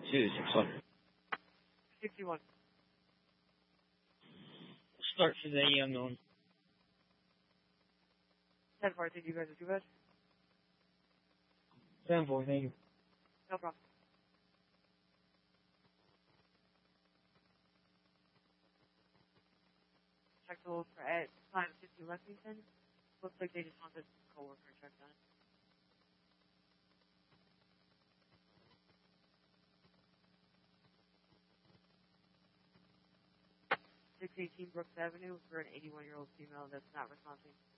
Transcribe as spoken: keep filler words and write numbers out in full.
two six one. sixty-one. Start for the unknown. ten four, thank you guys are too bad. ten four, thank you. No problem. Check the local for at time fifty Lexington. Looks like they just wanted a coworker check done. six eighteen Brooks Avenue for an eighty-one-year-old female that's not responding.